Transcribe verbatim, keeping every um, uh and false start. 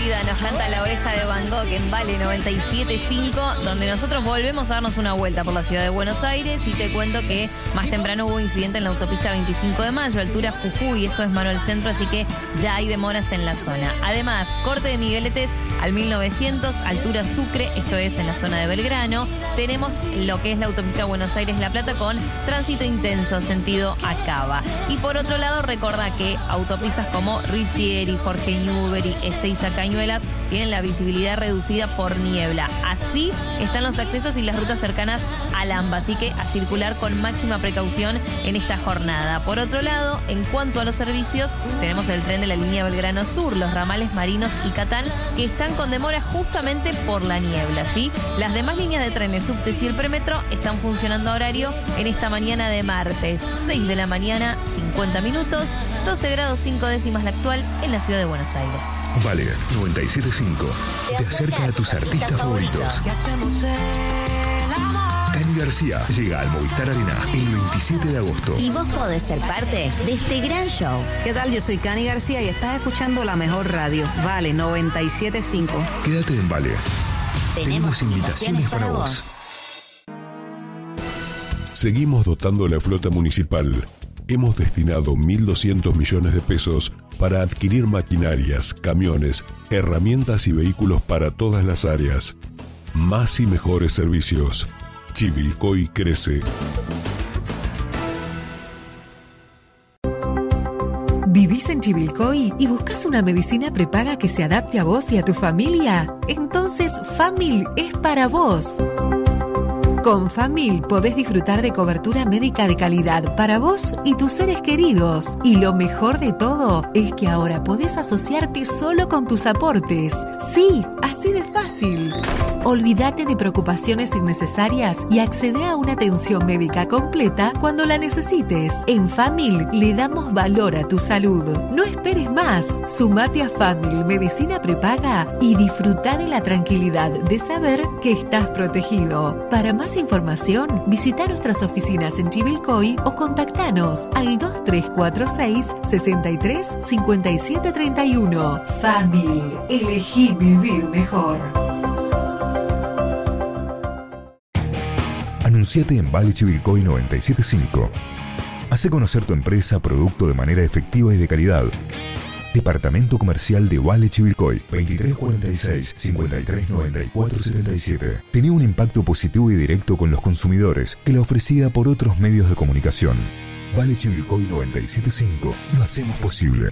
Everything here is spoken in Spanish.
vida nos canta La Oreja de Van Gogh en Vale noventa y siete punto cinco, donde nosotros volvemos a darnos una vuelta por la ciudad de Buenos Aires y te cuento que más temprano hubo incidente en la autopista veinticinco de mayo, altura Jujuy, esto es Manuel Centro, así que ya hay demoras en la zona. Además, corte de Migueletes al mil novecientos, altura Sucre, esto es en la zona de Belgrano. Tenemos lo que es la autopista Buenos Aires-La Plata con tránsito intenso, sentido Acaba. Y por otro lado, recordá que autopistas como Richieri, Jorge Newbery, Ezeiza, Cañuelas tienen la visibilidad reducida por niebla. Así están los accesos y las rutas cercanas a Lamba, así que a circular con máxima precaución en esta jornada. Por otro lado, en cuanto a los servicios, tenemos el tren de la línea Belgrano Sur, los ramales Marinos y Catán, que están con demora justamente por la niebla, ¿sí? Las demás líneas de trenes, subtes y el premetro están funcionando a horario en esta mañana de martes, seis de la mañana, cincuenta minutos, doce grados cinco décimas la actual en la ciudad de Buenos Aires. Vale, noventa y siete punto cinco te acerca a tus artistas favoritos. Cani García llega al Movistar Arena el veintisiete de agosto. Y vos podés ser parte de este gran show. ¿Qué tal? Yo soy Cani García y estás escuchando la mejor radio. Vale, noventa y siete punto cinco. Quédate en Vale. Tenemos, Tenemos invitaciones para vos. vos. Seguimos dotando la flota municipal. Hemos destinado mil doscientos millones de pesos para adquirir maquinarias, camiones, herramientas y vehículos para todas las áreas. Más y mejores servicios. Chivilcoy crece. ¿Vivís en Chivilcoy y buscas una medicina prepaga que se adapte a vos y a tu familia? Entonces Famil es para vos. Con Famil podés disfrutar de cobertura médica de calidad para vos y tus seres queridos. Y lo mejor de todo es que ahora podés asociarte solo con tus aportes. Sí, así de fácil. Olvídate de preocupaciones innecesarias y accede a una atención médica completa cuando la necesites. En Famil le damos valor a tu salud. No esperes más. Sumate a Famil Medicina Prepaga y disfruta de la tranquilidad de saber que estás protegido. Para más información, visita nuestras oficinas en Chivilcoy o contactanos al dos tres cuatro seis, seis tres, cinco siete tres uno. Famil, elegí vivir mejor. Anunciate en Vale Chivilcoy noventa y siete punto cinco. Hace conocer tu empresa, producto de manera efectiva y de calidad. Departamento Comercial de Vale Chivilcoy, veintitrés cuarenta y seis, cincuenta y tres noventa y cuatro setenta y siete. Tenía un impacto positivo y directo con los consumidores que la ofrecía por otros medios de comunicación. Vale Chivilcoy noventa y siete punto cinco. Lo hacemos posible.